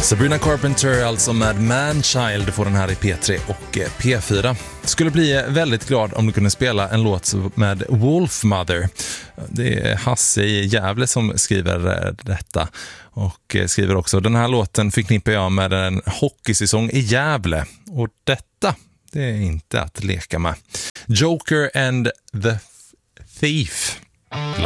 Sabrina Carpenter, alltså med Manchild, får den här i P3 och P4. Skulle bli väldigt glad om du kunde spela en låt med Wolfmother. Det är Hasse i Gävle som skriver detta och skriver också: den här låten förknippar jag med en hockeysäsong i Gävle, och detta, det är inte att leka med. Joker and the Thief.